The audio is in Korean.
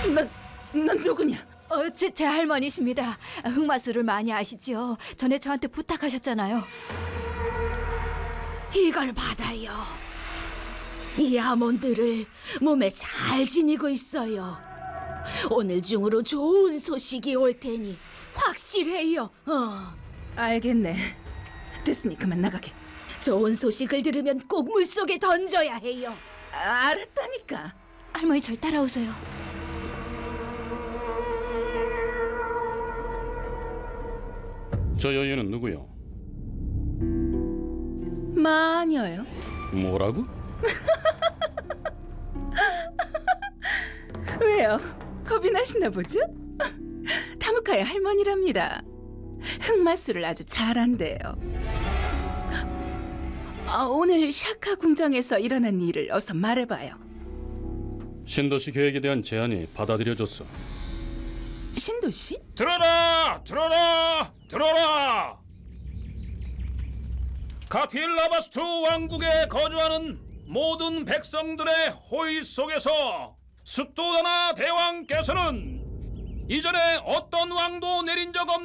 넌 누구냐? 제 할머니십니다. 흑마술을 많이 아시지요? 전에 저한테 부탁하셨잖아요. 이걸 받아요. 이 아몬드를 몸에 잘 지니고 있어요. 오늘 중으로 좋은 소식이 올 테니 확실해요. 알겠네. 됐으니 그만 나가게. 좋은 소식을 들으면 꼭 물속에 던져야 해요. 알았다니까. 할머니 절 따라오세요. 저 여인은 누구요? 마녀요. 뭐라고? 왜요? 겁이 나시나 보죠? 타무카의 할머니랍니다. 흑마술을 아주 잘한대요. 오늘 샤카 궁정에서 일어난 일을 어서 말해봐요. 신도시 계획에 대한 제안이 받아들여졌어. 신도시? 들어라! 들어라! 들어라! 카필라바스투 왕국에 거주하는 모든 백성들의 호의 속에서 스토다나 대왕께서는 이전에 어떤 왕도 내린 적 없는